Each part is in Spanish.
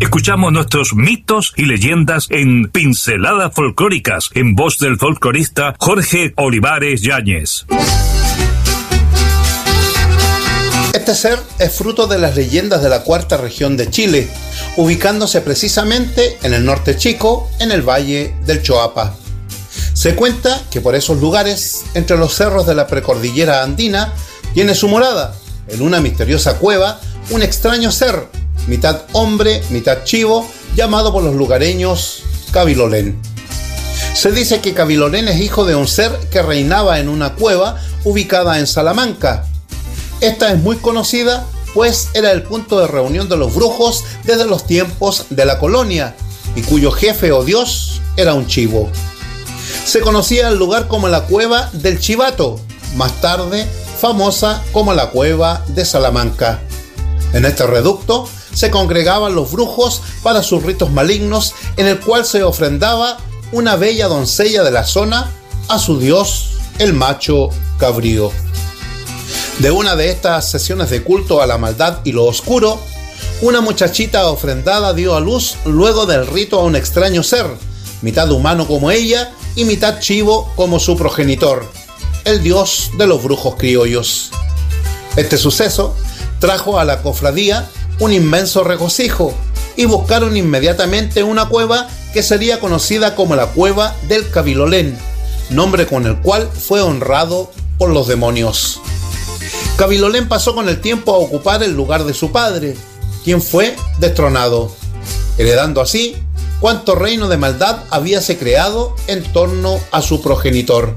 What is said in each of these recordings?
Escuchamos nuestros mitos y leyendas en Pinceladas Folclóricas, en voz del folclorista Jorge Olivares Yáñez. Este ser es fruto de las leyendas de la cuarta región de Chile, ubicándose precisamente en el norte chico, en el valle del Choapa. Se cuenta que por esos lugares, entre los cerros de la precordillera andina, tiene su morada, en una misteriosa cueva, un extraño ser, mitad hombre, mitad chivo, llamado por los lugareños Cabilolén. Se dice que Cabilolén es hijo de un ser que reinaba en una cueva ubicada en Salamanca. Esta es muy conocida, pues era el punto de reunión de los brujos desde los tiempos de la colonia, y cuyo jefe o dios era un chivo. Se conocía el lugar como la Cueva del Chivato, más tarde famosa como la Cueva de Salamanca. En este reducto se congregaban los brujos para sus ritos malignos, en el cual se ofrendaba una bella doncella de la zona a su dios, el macho cabrío. De una de estas sesiones de culto a la maldad y lo oscuro, una muchachita ofrendada dio a luz luego del rito a un extraño ser, mitad humano como ella y mitad chivo como su progenitor, el dios de los brujos criollos. Este suceso trajo a la cofradía un inmenso regocijo y buscaron inmediatamente una cueva que sería conocida como la Cueva del Cabilolén, nombre con el cual fue honrado por los demonios. Cabilolén pasó con el tiempo a ocupar el lugar de su padre, quien fue destronado, heredando así cuánto reino de maldad habíase creado en torno a su progenitor.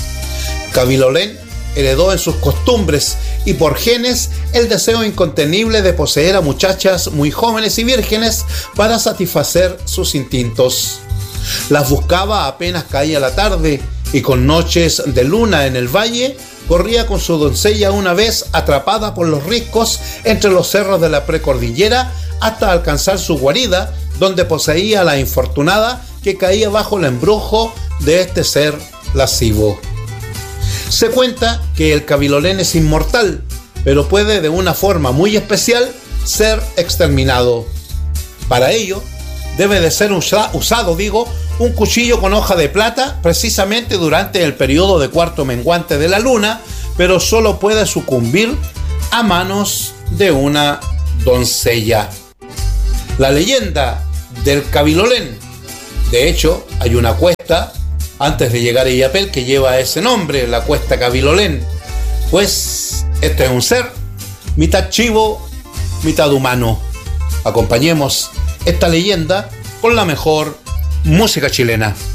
Cabilolén heredó en sus costumbres y por genes el deseo incontenible de poseer a muchachas muy jóvenes y vírgenes para satisfacer sus instintos. Las buscaba apenas caía la tarde y con noches de luna en el valle corría con su doncella una vez atrapada por los riscos entre los cerros de la precordillera hasta alcanzar su guarida, donde poseía a la infortunada que caía bajo el embrujo de este ser lascivo. Se cuenta que el Cabilolén es inmortal, pero puede de una forma muy especial ser exterminado. Para ello, debe de ser usado un cuchillo con hoja de plata precisamente durante el periodo de cuarto menguante de la luna, pero solo puede sucumbir a manos de una doncella. La leyenda del Cabilolén. De hecho, hay una cuesta antes de llegar a Illapel que lleva ese nombre, la cuesta Cabilolén. Pues este es un ser mitad chivo, mitad humano. Acompañemos esta leyenda con la mejor música chilena.